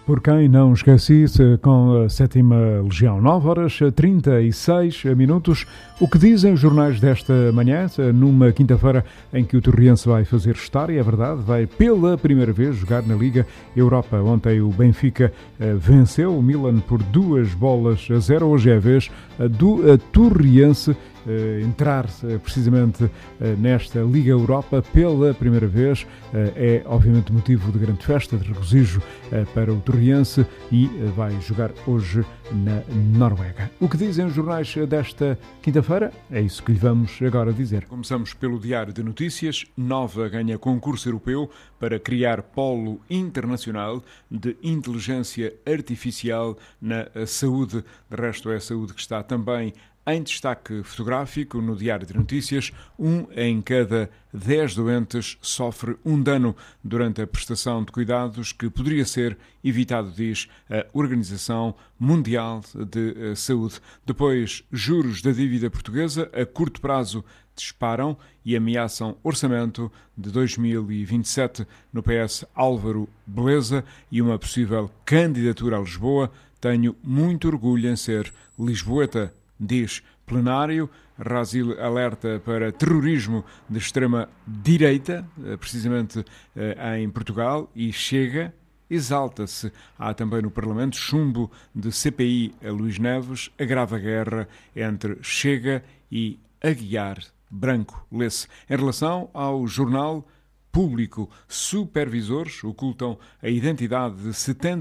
Por quem não esquecesse, com a 7ª Legião, 9h36. O que dizem os jornais desta manhã, numa quinta-feira em que o Torriense vai fazer história, é verdade, vai pela primeira vez jogar na Liga Europa. Ontem o Benfica venceu o Milan por 2-0. Hoje é a vez do Torriense entrar precisamente nesta Liga Europa pela primeira vez. É obviamente motivo de grande festa, de regozijo para o Torriense e vai jogar hoje na Noruega. O que dizem os jornais desta quinta-feira? É isso que lhe vamos agora dizer. Começamos pelo Diário de Notícias. Nova ganha concurso europeu para criar polo internacional de inteligência artificial na saúde. De resto, é a saúde que está também em destaque fotográfico no Diário de Notícias. 1 em cada 10 doentes sofre um dano durante a prestação de cuidados que poderia ser evitado, diz a Organização Mundial de Saúde. Depois, juros da dívida portuguesa a curto prazo disparam e ameaçam orçamento de 2027. No PS, Álvaro Beleza e uma possível candidatura a Lisboa. Tenho muito orgulho em ser lisboeta, diz plenário. Razil alerta para terrorismo de extrema-direita, precisamente em Portugal, e Chega exalta-se. Há também no Parlamento chumbo de CPI a Luís Neves, agrava a guerra entre Chega e Aguiar Branco. Lê-se. Em relação ao jornal Público, supervisores ocultam a identidade de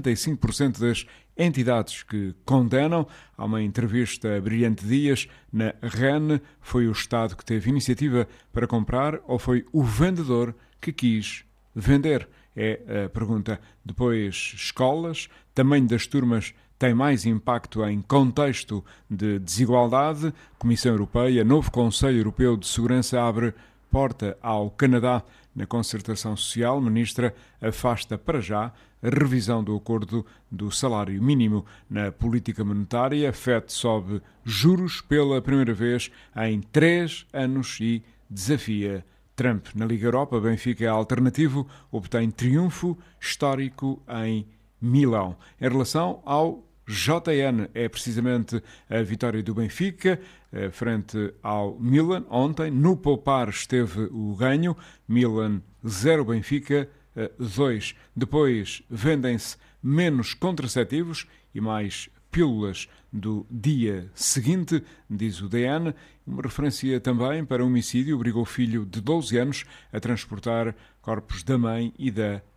75% das entidades que condenam. Há uma entrevista a Brilhante Dias na REN. Foi o Estado que teve iniciativa para comprar ou foi o vendedor que quis vender? É a pergunta. Depois, escolas. Tamanho das turmas tem mais impacto em contexto de desigualdade. Comissão Europeia. Novo Conselho Europeu de Segurança abre porta ao Canadá na concertação social. Ministra afasta para já a revisão do acordo do salário mínimo. Na política monetária, FED sobe juros pela primeira vez em 3 anos e desafia Trump. Na Liga Europa, Benfica alternativo obtém triunfo histórico em Milão. Em relação ao JN, é precisamente a vitória do Benfica frente ao Milan. Ontem, no poupar, esteve o ganho. Milan 0, Benfica 2. Depois, vendem-se menos contraceptivos e mais pílulas do dia seguinte, diz o DN. Uma referência também para homicídio. Obrigou o filho de 12 anos a transportar corpos da mãe e da